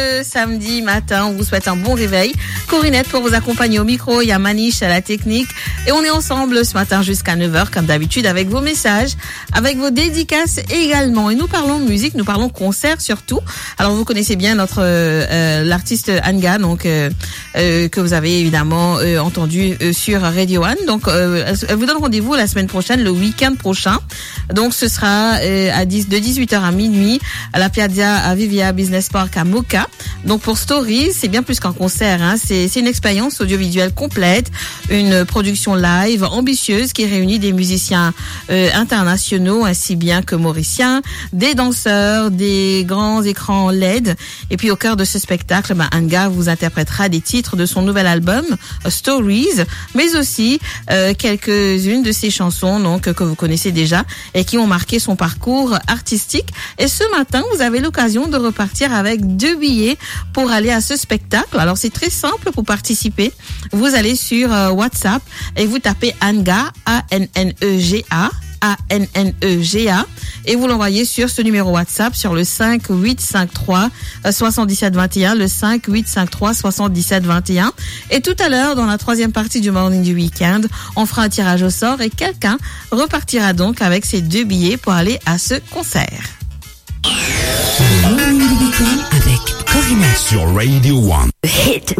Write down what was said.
Samedi matin, on vous souhaite un bon réveil. Corinette pour vous accompagner au micro, il y a Manish à la technique et on est ensemble ce matin jusqu'à 9h comme d'habitude avec vos messages, avec vos dédicaces également. Et nous parlons musique, nous parlons concert surtout. Alors vous connaissez bien notre l'artiste Anga, donc que vous avez évidemment entendu sur Radio One. Donc elle vous donne rendez-vous la semaine prochaine, le week-end prochain. Donc ce sera de 18h à minuit à la Piazza à Vivia Business Park à Moka. Donc pour Stories, c'est bien plus qu'un concert, hein. C'est une expérience audiovisuelle complète, une production live ambitieuse qui réunit des musiciens internationaux ainsi bien que mauriciens, des danseurs, des grands écrans LED. Et puis au cœur de ce spectacle, Anga vous interprétera des titres de son nouvel album Stories, mais aussi quelques-unes de ses chansons donc que vous connaissez déjà et qui ont marqué son parcours artistique. Et ce matin, vous avez l'occasion de repartir avec 2 billets pour aller à ce spectacle. Alors c'est très simple pour participer. Vous allez sur WhatsApp et vous tapez Anga, A-N-N-E-G-A, A-N-N-E-G-A, et vous l'envoyez sur ce numéro WhatsApp sur le 5853 7721, le 5853 7721. Et tout à l'heure, dans la 3e partie du Morning du Week-end, on fera un tirage au sort et quelqu'un repartira donc avec ses 2 billets pour aller à ce concert. Le Morning du Week-end avec Corinne sur Radio One. Hit